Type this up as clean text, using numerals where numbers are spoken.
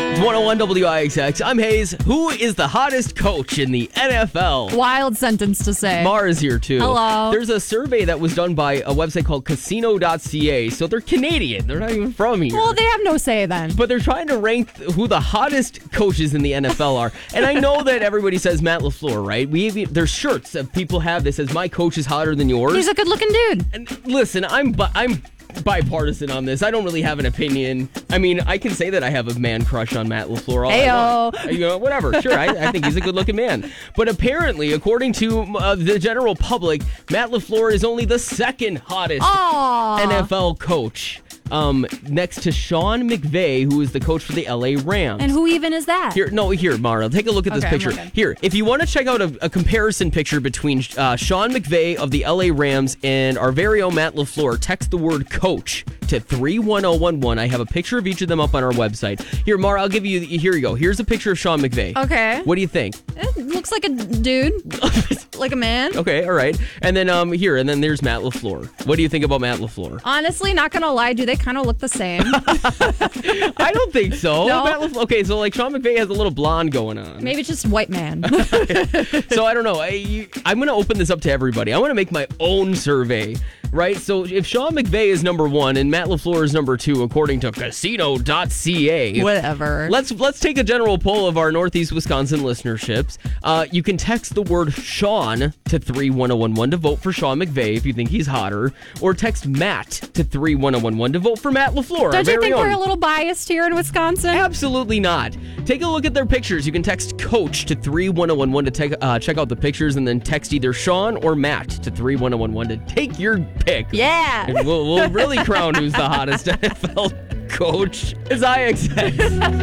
101 WIXX. I'm Hayes. Who is the hottest coach in the NFL? Wild sentence to say. Mara's here too. Hello. There's a survey that was done by a website called casino.ca. So they're Canadian. They're not even from here. Well, they have no say then. But they're trying to rank who the hottest coaches in the NFL are. And I know that everybody says Matt LaFleur, right? There's shirts that people have that says, my coach is hotter than yours. He's a good-looking dude. And listen, I'm bipartisan on this. I don't really have an opinion. I mean, I can say that I have a man crush on Matt LaFleur. Heyo. Whatever. Sure, I think he's a good-looking man. But apparently, according to the general public, Matt LaFleur is only the second hottest NFL coach. Next to Sean McVay, who is the coach for the LA Rams. And who even is that? Here, Mara, take a look at this picture. Here, if you want to check out a comparison picture between Sean McVay of the LA Rams and our very own Matt LaFleur, text the word coach to 31011. I have a picture of each of them up on our website. Here, Mara, I'll give you, here you go. Here's a picture of Sean McVay. Okay. What do you think? It looks like a dude. Like a man. Okay, all right. And then then there's Matt LaFleur. What do you think about Matt LaFleur? Honestly, not gonna lie, do they kind of look the same? I don't think so. No? Okay, so like Sean McVay has a little blonde going on. Maybe it's just white man. So I don't know. I'm going to open this up to everybody. I want to make my own survey, right? So if Sean McVay is number one and Matt LaFleur is number two, according to casino.ca. Whatever. Let's take a general poll of our Northeast Wisconsin listenerships. You can text the word Sean to 31011 to vote for Sean McVay if you think he's hotter, or text Matt to 31011 to vote for Matt LaFleur. Don't you think we're a little biased here in Wisconsin? Absolutely not. Take a look at their pictures. You can text coach to 31011 to check out the pictures, and then text either Sean or Matt to 31011 to take your pick. Yeah. And we'll really crown who's the hottest NFL coach. It's IXX.